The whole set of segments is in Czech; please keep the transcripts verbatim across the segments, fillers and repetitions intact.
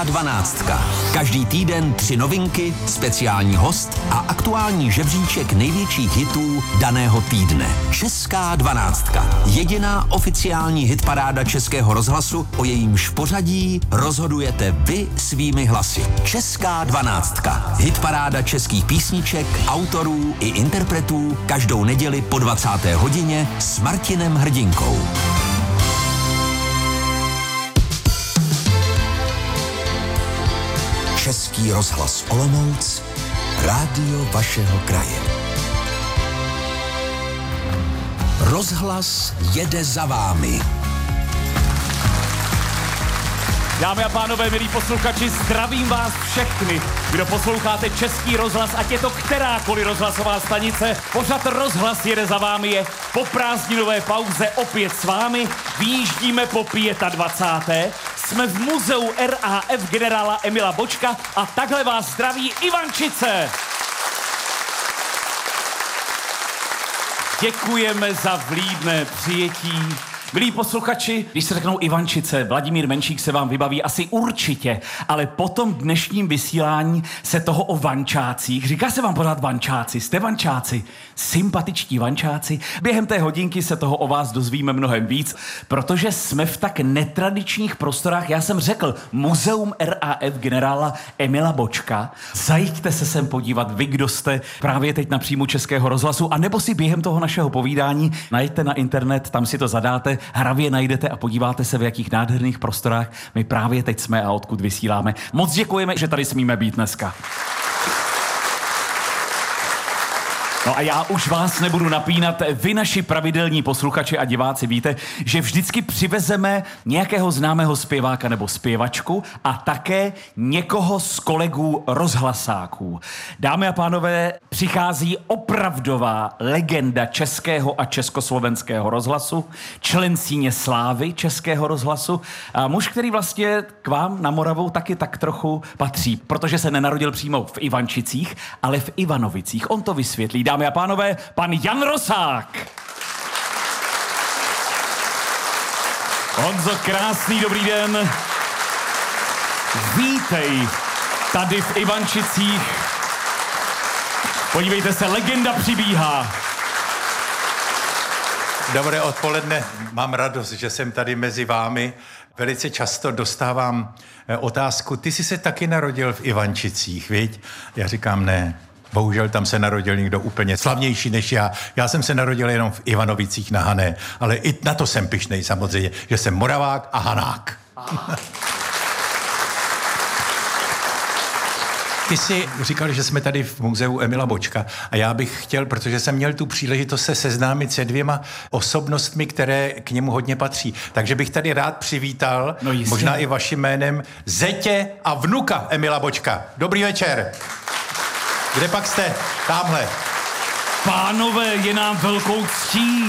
Dvanáctka. Každý týden tři novinky, speciální host a aktuální žebříček největších hitů daného týdne. Česká dvanáctka. Jediná oficiální hitparáda Českého rozhlasu, o jejímž pořadí rozhodujete vy svými hlasy. Česká dvanáctka. Hitparáda českých písniček, autorů i interpretů každou neděli po dvacáté hodině s Martinem Hrdinkou. Český rozhlas Olomouc, rádio vašeho kraje. Rozhlas jede za vámi. Dámy a pánové, milí posluchači, zdravím vás všechny, kdo posloucháte Český rozhlas, ať je to kterákoliv rozhlasová stanice. Pořad Rozhlas jede za vámi je po prázdninové pauze opět s vámi. Vyjíždíme po dvacáté páté Jsme v muzeu R A F generála Emila Bočka a takhle vás zdraví Ivančice. Děkujeme za vlídné přijetí. Milí posluchači, když se řeknou Ivančice, Vladimír Menšík se vám vybaví asi určitě, ale po tom dnešním vysílání se toho o vančácích, říká se vám pořád vančáci, jste vančáci, sympatičtí vančáci, během té hodinky se toho o vás dozvíme mnohem víc, protože jsme v tak netradičních prostorách, já jsem řekl, muzeum R A F generála Emila Bočka, zajďte se sem podívat, vy, kdo jste právě teď na příjmu Českého rozhlasu, anebo si během toho našeho povídání najděte na internet, tam si to zadáte, hravě najdete a podíváte se, v jakých nádherných prostorách my právě teď jsme a odkud vysíláme. Moc děkujeme, že tady smíme být dneska. No a já už vás nebudu napínat. Vy, naši pravidelní posluchači a diváci, víte, že vždycky přivezeme nějakého známého zpěváka nebo zpěvačku a také někoho z kolegů rozhlasáků. Dámy a pánové, přichází opravdová legenda českého a československého rozhlasu, člen síně slávy Českého rozhlasu a muž, který vlastně k vám na Moravu taky tak trochu patří, protože se nenarodil přímo v Ivančicích, ale v Ivanovicích. On to vysvětlí. Dámy a pánové, pan Jan Rosák. Honzo, krásný dobrý den. Vítej tady v Ivančicích. Podívejte se, legenda přibíhá. Dobré odpoledne, mám radost, že jsem tady mezi vámi. Velice často dostávám otázku, ty jsi se taky narodil v Ivančicích, viď? Já říkám ne. Bohužel tam se narodil někdo úplně slavnější než já. Já jsem se narodil jenom v Ivanovicích na Hané, ale i na to jsem pyšnej samozřejmě, že jsem Moravák a Hanák. Ty jsi říkal, že jsme tady v muzeu Emila Bočka a já bych chtěl, protože jsem měl tu příležitost se seznámit se dvěma osobnostmi, které k němu hodně patří. Takže bych tady rád přivítal, no možná i vaším jménem, zetě a vnuka Emila Bočka. Dobrý večer. Kde pak jste? Támhle. Pánové, je nám velkou ctí.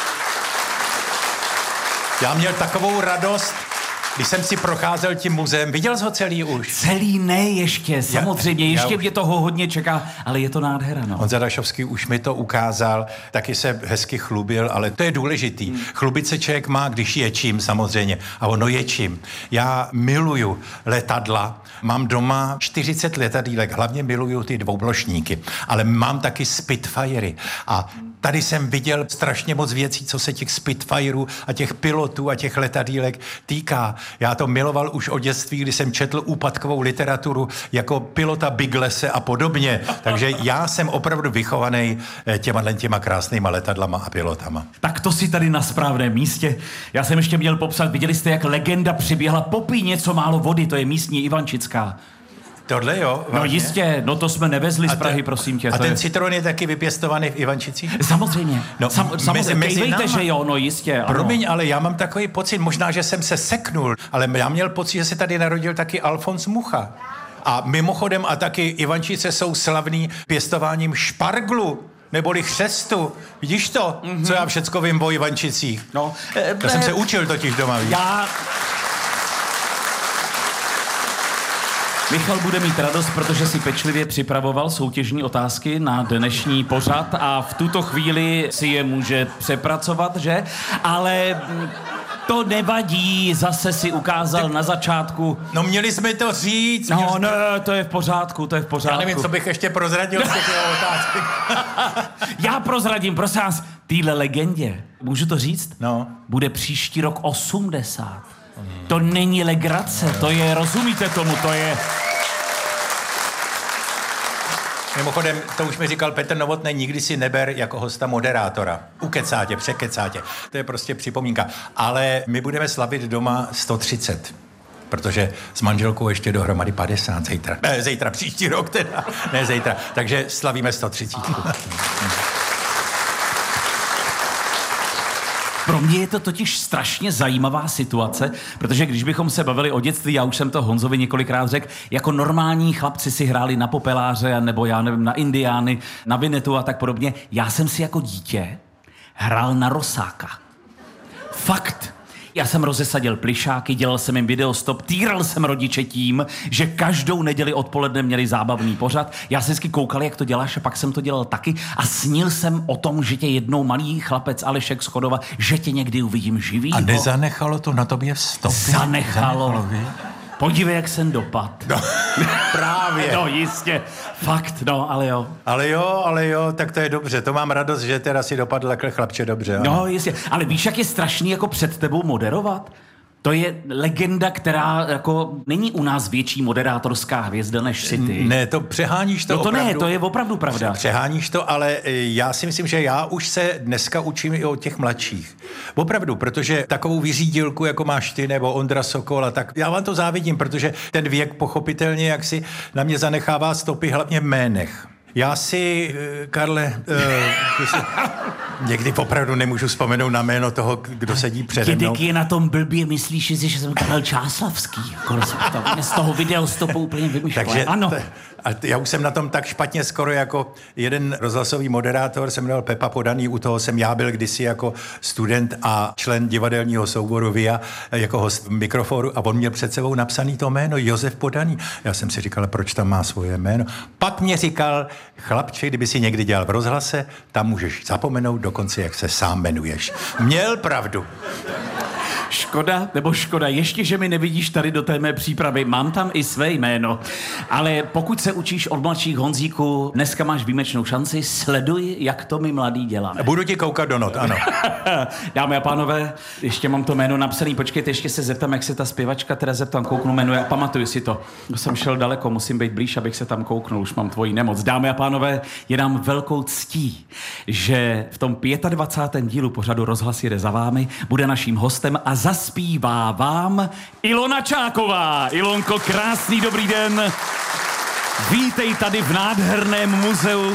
Já měl takovou radost, když jsem si procházel tím muzeem. Viděl jsi ho celý už? Celý ne ještě, samozřejmě. Já, ještě já mě toho hodně čeká, ale je to nádhera, no. Honza Dašovský už mi to ukázal, taky se hezky chlubil, ale to je důležitý. Hmm. Chlubit se člověk má, když je čím, samozřejmě. A ono je čím. Já miluju letadla. Mám doma čtyřicet letadýlek, hlavně miluju ty dvoublošníky. Ale mám taky Spitfirey. A tady jsem viděl strašně moc věcí, co se těch Spitfireů a těch pilotů a těch letadýlek týká. Já to miloval už od dětství, kdy jsem četl úpadkovou literaturu jako pilota Biglese a podobně. Takže já jsem opravdu vychovaný těma těma krásnýma letadlama a pilotama. Tak to si tady na správném místě. Já jsem ještě měl popsat, viděli jste, jak legenda přiběhla. Popij něco málo vody, to je místní Ivančická. Tohle jo? Vážně? No jistě, no to jsme nevezli z Prahy, prosím tě. A ten je... citron je taky vypěstovaný v Ivančicích? Samozřejmě. No, Sam, samozřejmě, mezi, kejvejte, že jo, no jistě. Promiň, ano. Ale já mám takový pocit, možná, že jsem se seknul, ale já měl pocit, že se tady narodil taky Alfons Mucha. A mimochodem, a taky Ivančice jsou slavný pěstováním šparglu. Neboli chřestu. Vidíš to, mm-hmm. co já všecko vím o Ivančicích? No, e, já e, jsem se učil totiž doma, víš? Já... Michal bude mít radost, protože si pečlivě připravoval soutěžní otázky na dnešní pořad a v tuto chvíli si je může přepracovat, že? Ale To nevadí, zase si ukázal tak... na začátku. No měli jsme to říct. No jsme... ne, to je v pořádku, to je v pořádku. Já nevím, co bych ještě prozradil z těch otázky. Já prozradím, prosím vás, týhle legendě, můžu to říct? No. Bude příští rok osmdesát. Hmm. To není legrace, to je, rozumíte tomu, to je... Mimochodem, to už mi říkal Petr Novotný, nikdy si neber jako hosta moderátora. Ukecátě, překecátě. To je prostě připomínka. Ale my budeme slavit doma sto třicet. Protože s manželkou ještě dohromady padesát zítra. Ne, zítra, příští rok teda. Ne, zítra. Takže slavíme sto třicet. Pro mě je to totiž strašně zajímavá situace, protože když bychom se bavili o dětství, já už jsem to Honzovi několikrát řekl, jako normální chlapci si hráli na popeláře, nebo já nevím, na indiány, na vinetu a tak podobně. Já jsem si jako dítě hrál na rosáka. Fakt. Já jsem rozesadil plišáky, dělal jsem jim videostop, týral jsem rodiče tím, že každou neděli odpoledne měli zábavný pořad. Já jsem vždycky koukal, jak to děláš, a pak jsem to dělal taky a snil jsem o tom, že tě jednou malý chlapec Alešek z Chodova, že tě někdy uvidím živýho. A nezanechalo to na tobě stopy? Zanechalo. Zanechalo. Podívej, jak jsem dopad. No, právě. No, jistě. Fakt, no, ale jo. Ale jo, ale jo, tak to je dobře. To mám radost, že teda si dopadl takhle chlapče dobře. Ano. No, jistě. Ale víš, jak je strašný jako před tebou moderovat? To je legenda, která jako není u nás větší moderátorská hvězda než si ty. Ne, to přeháníš to No to opravdu. ne, to je opravdu pravda. Přeháníš to, ale já si myslím, že já už se dneska učím i od těch mladších. Opravdu, protože takovou vyřídilku, jako máš ty nebo Ondra Sokol, a tak já vám to závidím, protože ten věk pochopitelně jak si na mě zanechává stopy hlavně v jménech. Já si, Karle, uh, někdy opravdu nemůžu vzpomenout na jméno toho, kdo sedí přede mnou. Dědek je na tom blbě, myslíš si, že jsem Karel Čáslavský. Jako z toho videostopu úplně vymyšlel. Takže ano. T- a já už jsem na tom tak špatně skoro jako jeden rozhlasový moderátor, jsem jmenoval Pepa Podaný, u toho jsem já byl kdysi jako student a člen divadelního souboru V I A jako host v mikrofonu a on měl před sebou napsaný to jméno Josef Podaný. Já jsem si říkal, proč tam má svoje jméno. Pak mě říkal, chlapče, kdyby si někdy dělal v rozhlase, tam můžeš zapomenout dokonce, jak se sám jmenuješ. Měl pravdu. Škoda, nebo škoda, ještě, že mi nevidíš tady do té mé přípravy, mám tam i své jméno, ale pokud se učíš od mladších Honzíku, dneska máš výjimečnou šanci, sleduj, jak to my mladí děláme. Budu ti koukat do not, ano. Dámy a pánové, ještě mám to jméno napsaný, počkejte, ještě se zeptám, jak se ta zpěvačka teda zeptám, kouknu jmenuje, pamatuju si to. Jsem šel daleko, musím být blíž, abych se tam kouknul, už mám tvoji nemoc. Dámy a pánové, je nám velkou ctí, že v tom dvacátém pátém dílu pořadu Rozhlas jede za vámi bude naším hostem a zaspívá vám Ilona Čáková. Ilonko, krásný dobrý den. Vítej tady v nádherném muzeu.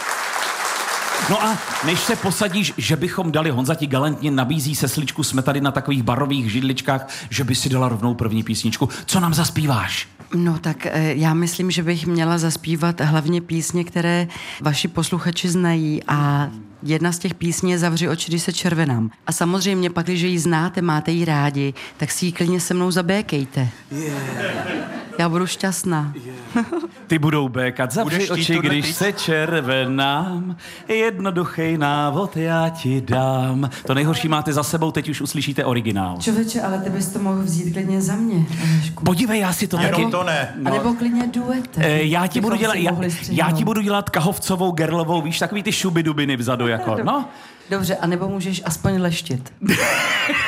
No a než se posadíš, že bychom dali, Honza ti galantně nabízí sesličku, jsme tady na takových barových židličkách, že by si dala rovnou první písničku. Co nám zaspíváš? No tak já myslím, že bych měla zaspívat hlavně písně, které vaši posluchači znají a jedna z těch písní je Zavři oči, když se červenám. A samozřejmě pak, když ji znáte, máte ji rádi, tak si ji klidně se mnou zabékejte. Yeah. Já budu šťastná. Yeah. Ty budou békat. Zavři oči, když ty... se červenám, jednoduchý návod já ti dám. To nejhorší máte za sebou, teď už uslyšíte originál. Člověče, ale ty bys to mohl vzít klidně za mě. Alešku. Podívej, já si to taky... to ne. No. A nebo klidně duete. E, já, ti budu dělat, já, já ti budu dělat Kahovcovou, Gerlovou, víš, takový ty šubidubiny vzadu, jako, no. Dobře, anebo můžeš aspoň leštit.